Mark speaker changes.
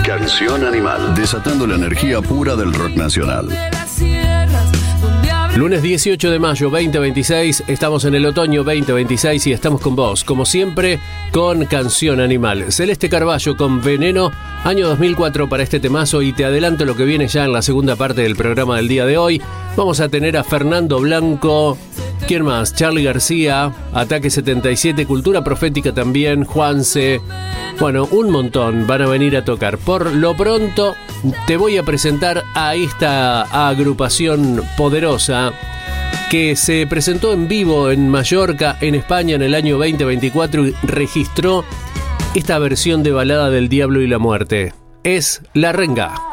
Speaker 1: Canción Animal, desatando la energía pura del rock nacional.
Speaker 2: Lunes 18 de mayo 2026, estamos en el otoño 2026 y estamos con vos, como siempre, con Canción Animal. Celeste Carballo con Veneno, año 2004 para este temazo, y te adelanto lo que viene ya en la segunda parte del programa del día de hoy. Vamos a tener a Fernando Blanco, ¿quién más? Charly García, Ataque 77, Cultura Profética también, Juanse. Bueno, un montón van a venir a tocar. Por lo pronto, te voy a presentar a esta agrupación poderosa que se presentó en vivo en Mallorca, en España, en el año 2024 y registró esta versión de Balada del Diablo y la Muerte. Es La Renga.